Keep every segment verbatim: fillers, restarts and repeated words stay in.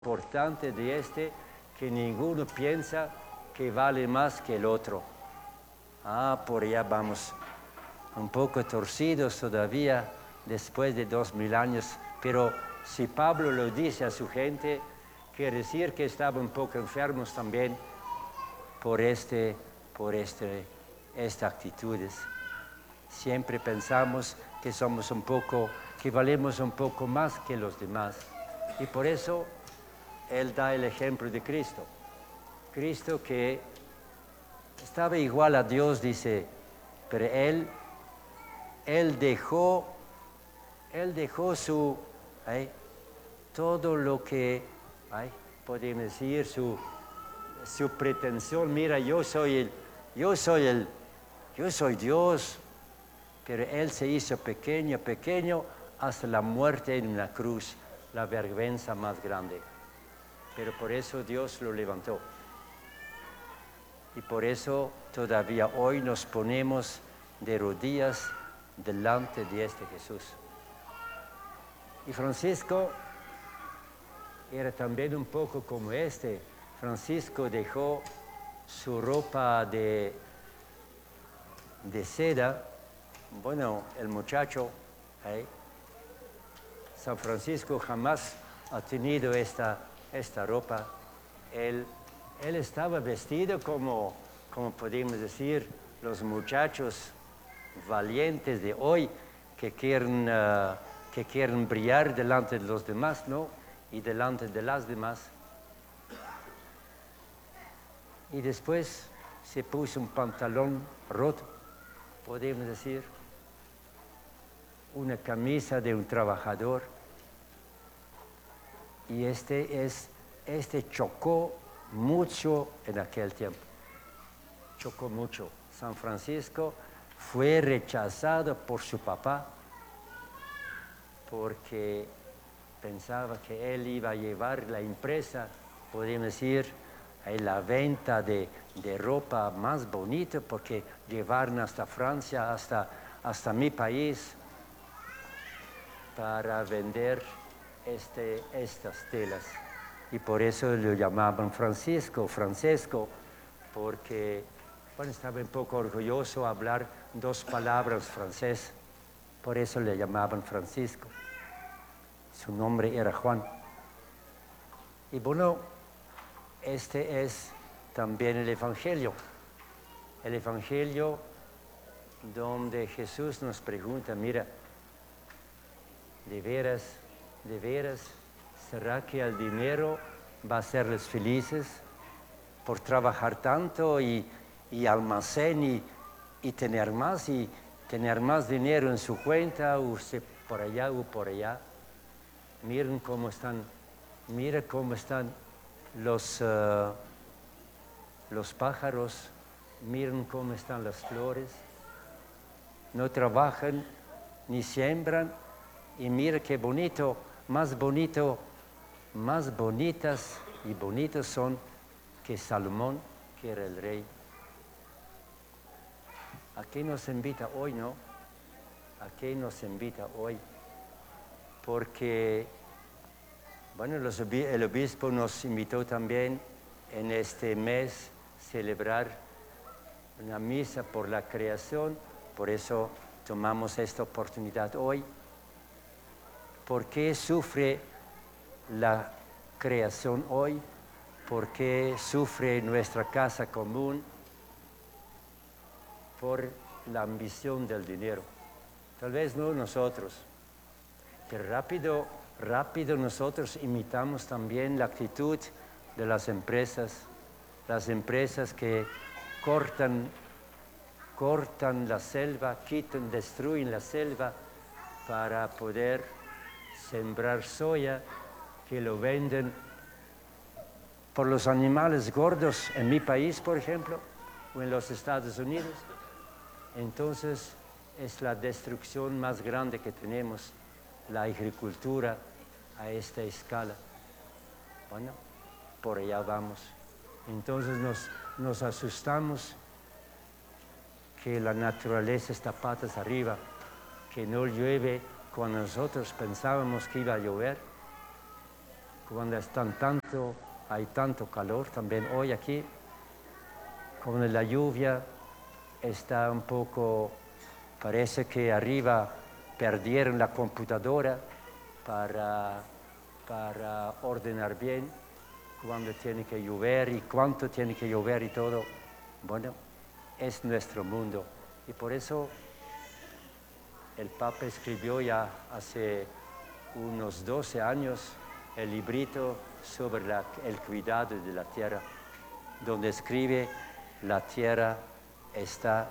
importante de este que ninguno piensa que vale más que el otro. Ah, por allá vamos, un poco torcidos todavía después de dos mil años, pero si Pablo lo dice a su gente, quiere decir que estaban un poco enfermos también por, este, por este, estas actitudes. Siempre pensamos que somos un poco, que valemos un poco más que los demás. Y por eso Él da el ejemplo de Cristo. Cristo que estaba igual a Dios, dice, pero Él, Él dejó, Él dejó su, ¿eh? todo lo que, ¿eh? podemos decir, su, su pretensión. Mira, yo soy el, yo soy el, yo soy Dios, pero Él se hizo pequeño, pequeño, hasta la muerte en la cruz, la vergüenza más grande. Pero por eso Dios lo levantó. Y por eso todavía hoy nos ponemos de rodillas delante de este Jesús. Y Francisco era también un poco como este. Francisco dejó su ropa de, de seda. Bueno, el muchacho, ¿eh? San Francisco jamás ha tenido esta, esta ropa. Él, él estaba vestido como, como podemos decir, los muchachos valientes de hoy que quieren, uh, que quieren brillar delante de los demás, ¿no? Y delante de las demás. Y después se puso un pantalón roto, podemos decir, una camisa de un trabajador. Y este, es, este chocó mucho en aquel tiempo. Chocó mucho. San Francisco fue rechazado por su papá porque pensaba que él iba a llevar la empresa, podemos decir, la venta de, de ropa más bonita, porque llevaron hasta Francia, hasta, hasta mi país, para vender este, estas telas. Y por eso lo llamaban Francisco, Francesco, porque bueno, estaba un poco orgulloso de hablar dos palabras francés, por eso le llamaban Francisco. Su nombre era Juan. Y bueno, este es también el Evangelio. El Evangelio donde Jesús nos pregunta, mira, de veras, de veras, ¿será que el dinero va a hacerles felices por trabajar tanto y, y almacén y, y tener más y tener más dinero en su cuenta o por allá o por allá? Miren cómo están, mira cómo están los, uh, los pájaros, miren cómo están las flores. No trabajan ni siembran y mira qué bonito, más bonito, más bonitas y bonitos son que Salomón, que era el rey. ¿A qué nos invita hoy, no? ¿A qué nos invita hoy? Porque, bueno, los, el obispo nos invitó también en este mes a celebrar una misa por la creación, por eso tomamos esta oportunidad hoy. ¿Por qué sufre la creación hoy? ¿Por qué sufre nuestra casa común? Por la ambición del dinero. Tal vez no nosotros, pero rápido, rápido nosotros imitamos también la actitud de las empresas, las empresas que cortan, cortan la selva, quitan, destruyen la selva para poder sembrar soya, que lo venden por los animales gordos en mi país, por ejemplo, o en los Estados Unidos. Entonces es la destrucción más grande que tenemos, la agricultura a esta escala. Bueno, por allá vamos. Entonces nos, nos asustamos que la naturaleza está patas arriba, que no llueve cuando nosotros pensábamos que iba a llover. cuando están tanto, hay tanto calor, también hoy aquí, cuando la lluvia está un poco, parece que arriba perdieron la computadora para, para ordenar bien cuando tiene que llover y cuánto tiene que llover y todo. Bueno, es nuestro mundo. Y por eso el Papa escribió ya hace unos doce años el librito sobre la, el cuidado de la tierra, donde escribe: la tierra está,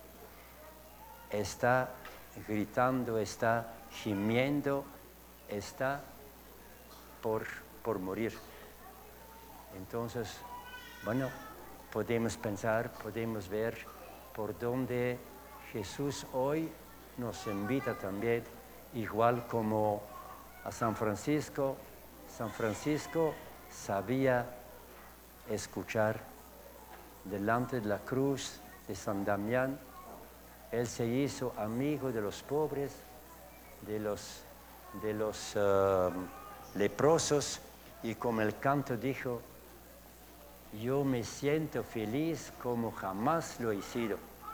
está gritando, está gimiendo, está por, por morir. Entonces, bueno, podemos pensar, podemos ver por dónde Jesús hoy nos invita también, igual como a San Francisco. San Francisco sabía escuchar. Delante de la cruz de San Damián, él se hizo amigo de los pobres, de los, de los uh, leprosos, y como el canto dijo: yo me siento feliz como jamás lo he sido.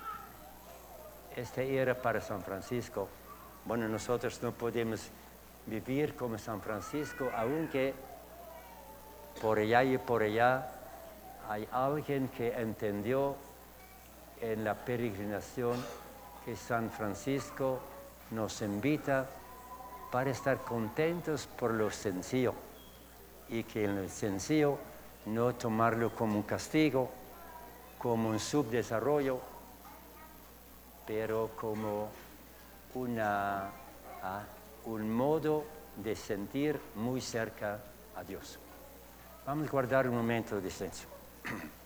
Este era para San Francisco. Bueno, nosotros no podemos vivir como San Francisco, aunque por allá y por allá hay alguien que entendió en la peregrinación que San Francisco nos invita para estar contentos por lo sencillo, y que en lo sencillo no tomarlo como un castigo, como un subdesarrollo, pero como una, ah, un modo de sentir muy cerca a Dios. Vamos a guardar un momento de silencio.